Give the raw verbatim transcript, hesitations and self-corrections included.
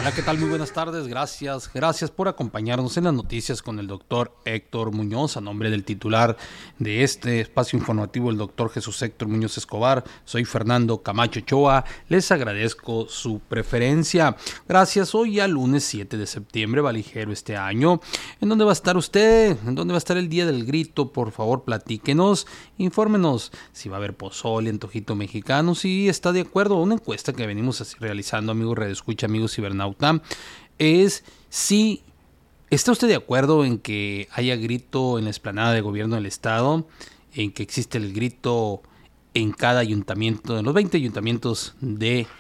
Hola, ¿qué tal? Muy buenas tardes, gracias, gracias por acompañarnos en las noticias con el doctor Héctor Muñoz, a nombre del titular de este espacio informativo, el doctor Jesús Héctor Muñoz Escobar. Soy Fernando Camacho Ochoa, les agradezco su preferencia. Gracias, hoy ya lunes siete de septiembre, va ligero este año. ¿En dónde va a estar usted? ¿En dónde va a estar el día del grito? Por favor, platíquenos, infórmenos si va a haber pozole, antojito mexicano, si está de acuerdo. Una encuesta que venimos así realizando, amigos Radio Escucha, amigos Cibernauta, es si está usted de acuerdo en que haya grito en la explanada de gobierno del estado, en que existe el grito en cada ayuntamiento, en los veinte ayuntamientos de